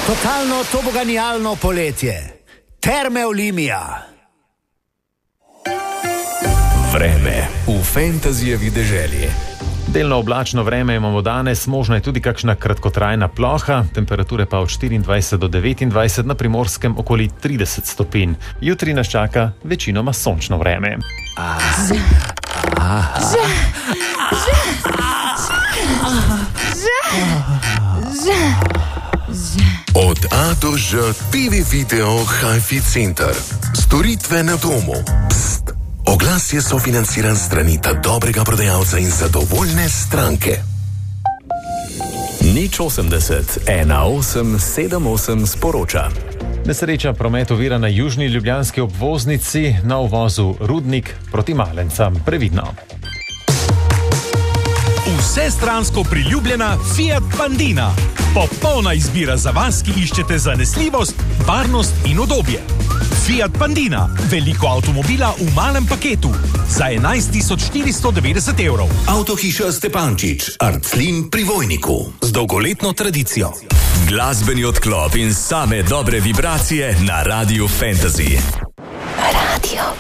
Totalno toboganijalno poletje. Terme Olimia. Vreme v fantazijevi deželi. Delno oblačno vreme imamo danes, možno je tudi kakšna kratkotrajna ploha, temperature pa od 24 do 29, na Primorskem okoli 30 stopinj. Jutri nas čaka večinoma sončno vreme. Od A do Ž TV Video HiFi Center. Storitve na domu. Pst. Oglas je sofinanciran strani ta dobrega prodajalca in zadovoljne stranke. 080 1878 sporoča. Nesreča promet ovira na južni ljubljanski obvoznici na uvozu Rudnik proti Malencam. Previdno. Vsestransko priljubljena Fiat Pandina. Popolna izbira za vas, ki iščete zanesljivost, varnost in udobje. Fiat Pandina, veliko avtomobila v malem paketu za 11.490 evrov. Avtohiša Stepančič, Arclin pri Vojniku, z dolgoletno tradicijo. Glasbeni odklop in same dobre vibracije na Radiu Fantasy.